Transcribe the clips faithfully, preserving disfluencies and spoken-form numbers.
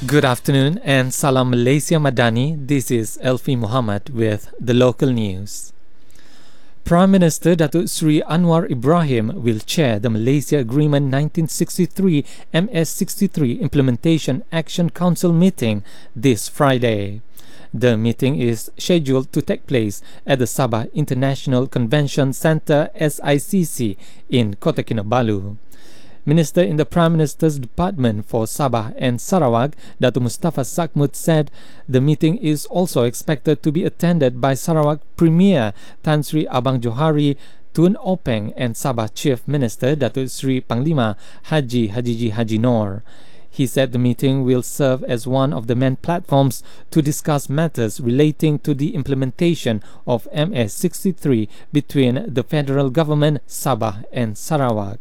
Good afternoon and Salam Malaysia Madani. This is Elfi Muhammad with the local news. Prime Minister Datuk Seri Anwar Ibrahim will chair the Malaysia Agreement nineteen sixty-three M S sixty-three Implementation Action Council meeting this Friday. The meeting is scheduled to take place at the Sabah International Convention Centre S I C C in Kota Kinabalu. Minister in the Prime Minister's Department for Sabah and Sarawak, Datuk Mustafa Sakmut, said the meeting is also expected to be attended by Sarawak Premier Tan Sri Abang Johari Tun Openg and Sabah Chief Minister Datuk Sri Panglima Haji Hajiji Haji Noor. He said the meeting will serve as one of the main platforms to discuss matters relating to the implementation of M S sixty-three between the federal government, Sabah and Sarawak.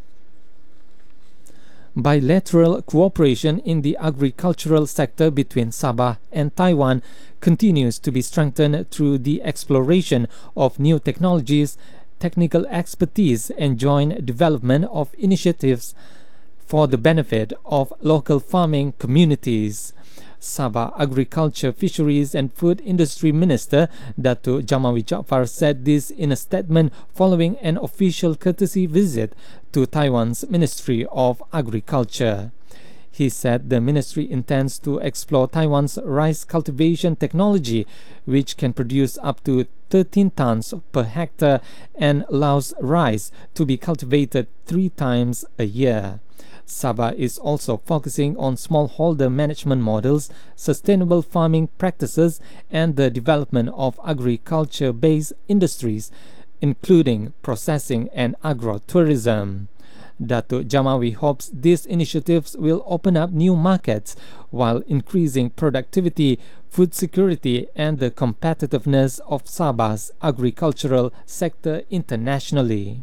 Bilateral cooperation in the agricultural sector between Sabah and Taiwan continues to be strengthened through the exploration of new technologies, technical expertise, and joint development of initiatives for the benefit of local farming communities. Sabah Agriculture, Fisheries and Food Industry Minister Datuk Jamawi Jaafar said this in a statement following an official courtesy visit to Taiwan's Ministry of Agriculture. He said the ministry intends to explore Taiwan's rice cultivation technology, which can produce up to thirteen tons per hectare and allows rice to be cultivated three times a year. Sabah is also focusing on smallholder management models, sustainable farming practices, and the development of agriculture-based industries, including processing and agro-tourism. Datuk Jamawi hopes these initiatives will open up new markets while increasing productivity, food security, and the competitiveness of Sabah's agricultural sector internationally.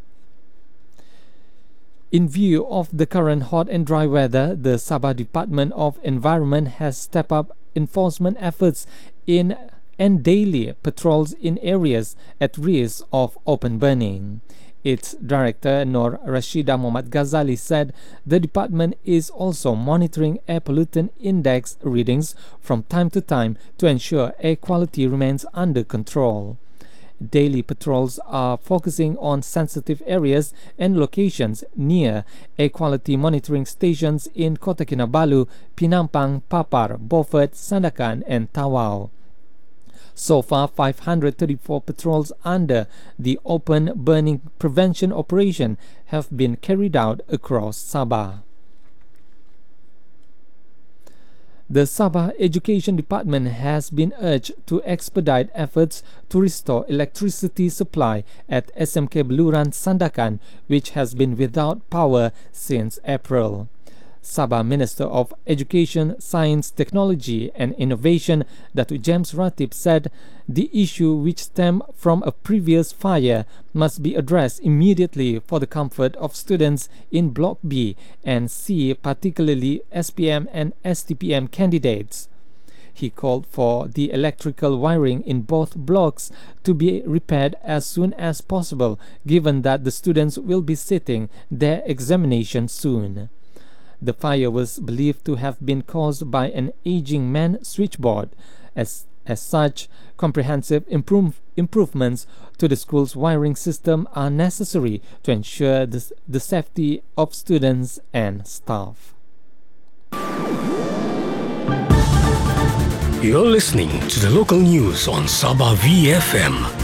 In view of the current hot and dry weather, the Sabah Department of Environment has stepped up enforcement efforts in and daily patrols in areas at risk of open burning. Its director, Nur Rashida Muhammad Ghazali, said the department is also monitoring air pollutant index readings from time to time to ensure air quality remains under control. Daily patrols are focusing on sensitive areas and locations near air quality monitoring stations in Kota Kinabalu, Penampang, Papar, Beaufort, Sandakan and Tawau. So far, five hundred thirty-four patrols under the open burning prevention operation have been carried out across Sabah. The Sabah Education Department has been urged to expedite efforts to restore electricity supply at S M K Beluran Sandakan, which has been without power since April. Sabah Minister of Education, Science, Technology and Innovation, Datuk James Ratib, said the issue, which stemmed from a previous fire, must be addressed immediately for the comfort of students in Block B and C, particularly S P M and S T P M candidates. He called for the electrical wiring in both blocks to be repaired as soon as possible, given that the students will be sitting their examination soon. The fire was believed to have been caused by an aging man switchboard. As, as such, comprehensive improve, improvements to the school's wiring system are necessary to ensure the, the safety of students and staff. You're listening to the local news on Sabah V F M.